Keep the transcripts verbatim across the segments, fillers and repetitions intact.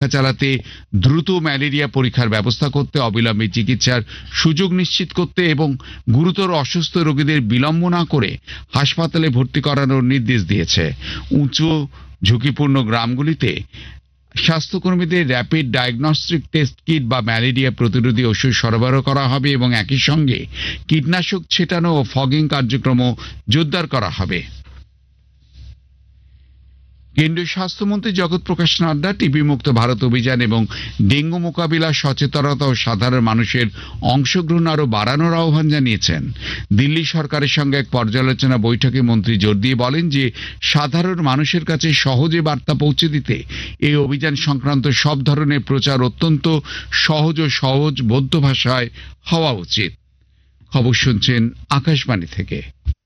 পরীক্ষা চালাতে, দ্রুত ম্যালেরিয়া পরীক্ষার ব্যবস্থা করতে, অবিলম্বে চিকিৎসার সুযোগ নিশ্চিত করতে এবং গুরুতর অসুস্থ রোগীদের বিলম্ব না করে হাসপাতালে ভর্তি করানোর নির্দেশ দিয়েছে। উঁচু ঝুঁকিপূর্ণ গ্রামগুলিতে স্বাস্থ্যকর্মীদের র্যাপিড ডায়াগনস্টিক টেস্ট কিট বা ম্যালেরিয়া প্রতিরোধী ওষুধ সরবরাহ করা হবে এবং একই সঙ্গে কীটনাশক ছেটানো ও ফগিং কার্যক্রমও জোরদার করা হবে। কেন্দ্রীয় স্বাস্থ্যমন্ত্রী জগৎ প্রকাশ নাড্ডা টিবি মুক্ত ভারত অভিযান এবং ডেঙ্গু মোকাবিলা সচেতনতা ও সাধারণ মানুষের অংশগ্রহণ আরও বাড়ানোর আহ্বান জানিয়েছেন। দিল্লি সরকারের সঙ্গে এক পর্যালোচনা বৈঠকে মন্ত্রী জোর দিয়ে বলেন যে সাধারণ মানুষের কাছে সহজে বার্তা পৌঁছে দিতে এই অভিযান সংক্রান্ত সব ধরনের প্রচার অত্যন্ত সহজ ও সহজ বোধ্য ভাষায় হওয়া উচিত। খবর শুনছেন আকাশবাণী থেকে।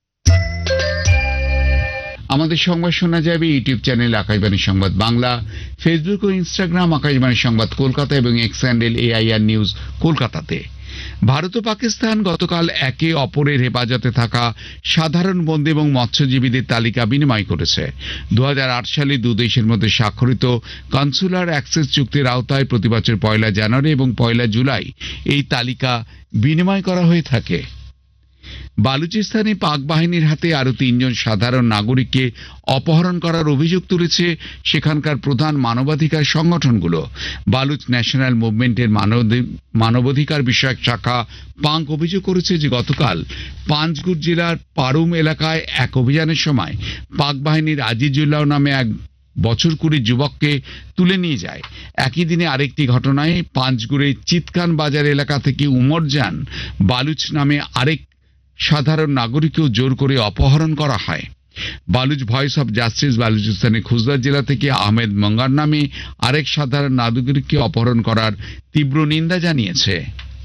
আমাদের সংবাদ শোনা যাবে ইউটিউব চ্যানেল আকাশবাণী সংবাদ বাংলা, ফেসবুক ও ইনস্টাগ্রাম আকাশবাণী সংবাদ কলকাতা এবং এক্স হ্যান্ডেল এআইআর নিউজ কলকাতাতে। ভারত ও পাকিস্তান গতকাল একে অপরের হেফাজতে থাকা সাধারণ বন্দী এবং মৎস্যজীবীদের তালিকা বিনিময় করেছে। দু হাজার আট সালে দু দেশের মধ্যে স্বাক্ষরিত কনসুলার অ্যাক্সেস চুক্তির আওতায় প্রতি বছর পয়লা জানুয়ারি এবং পয়লা জুলাই এই তালিকা বিনিময় করা হয়ে থাকে। বালুচিস্তানে পাক বাহিনীর হাতে আরো তিনজন সাধারণ নাগরিককে অপহরণ করার অভিযোগ তুলেছে সেখানকার প্রধান মানবাধিকার সংগঠনগুলো। বালুচ ন্যাশনাল মুভমেন্টের মানবাধিকার বিষয়ক শাখা পাঙ্ক অভিযোগ করেছে যে গতকাল পাঞ্চগুর জেলার পারুম এলাকায় এক অভিযানের সময় পাক বাহিনীর আজিজুল্লাহ নামে এক বছর কুড়ি যুবককে তুলে নিয়ে যায়। একই দিনে আরেকটি ঘটনায় পাঞ্চগুড়ের চিতকান বাজার এলাকা থেকে উমরজান বালুচ নামে আরেক সাধারণ নাগরিককেও জোর করে অপহরণ করা হয়। Baloch voice of justice বালুচিস্তানের Khuzdar জেলা থেকে আহমেদ মঙ্গার নামে আরেক সাধারণ নাগরিককে অপহরণ করার তীব্র নিন্দা জানিয়েছে।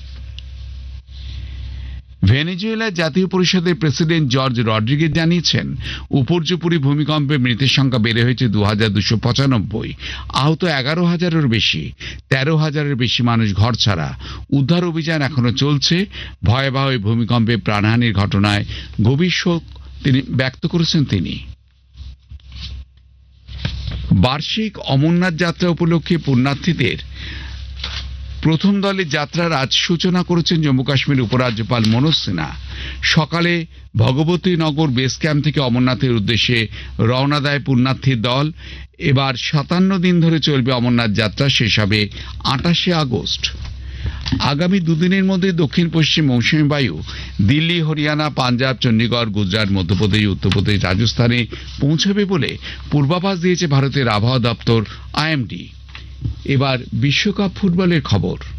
ভেনেজুয়েলার জাতীয় পরিষদের প্রেসিডেন্ট জর্জ রড্রিগেজ জানিয়েছেন উপর্যুপরি ভূমিকম্পে মৃতের সংখ্যা বেড়ে হয়েছে দু হাজার দুশো পঁচানব্বই, আহত এগারো হাজারের বেশি, তেরো হাজারের বেশি মানুষ ঘর ছাড়া। উদ্ধার অভিযান এখনো চলছে। ভয়াবহ এই ভূমিকম্পে প্রাণহানির ঘটনায় গভীর শোক তিনি ব্যক্ত করেছেন তিনি। বার্ষিক অমরনাথ যাত্রা উপলক্ষে পুণ্যার্থীদের প্রথম দলের যাত্রার আজ সূচনা করেছেন জম্মু কাশ্মীর উপরাজ্যপাল মনোজ সিনহা। সকালে ভগবতী নগর বেস ক্যাম্প থেকে অমরনাথের উদ্দেশ্যে রওনা দেয় পুণ্যার্থীর দল। এবার সাতান্ন দিন ধরে চলবে অমরনাথ যাত্রা, শেষ হবে আটাশে আগস্ট। আগামী দুদিনের মধ্যে দক্ষিণ পশ্চিম মৌসুমী বায়ু দিল্লি, হরিয়ানা, পাঞ্জাব, চণ্ডীগড়, গুজরাট, মধ্যপ্রদেশ, উত্তরপ্রদেশ, রাজস্থানে পৌঁছবে বলে পূর্বাভাস দিয়েছে ভারতের আবহাওয়া দপ্তর আইএমডি। এবার বিশ্বকাপ ফুটবলের খবর।